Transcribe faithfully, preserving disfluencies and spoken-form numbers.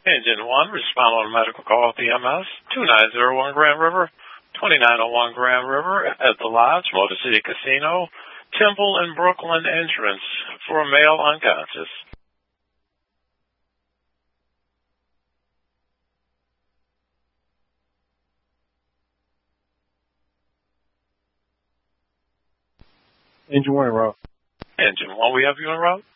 Engine one, respond on a medical call at the M S, two nine zero one Grand River, twenty-nine oh one Grand River at the Lodge, Motor City Casino, Temple and Brooklyn entrance for a male unconscious. Engine one en route. Engine one, we have you en route?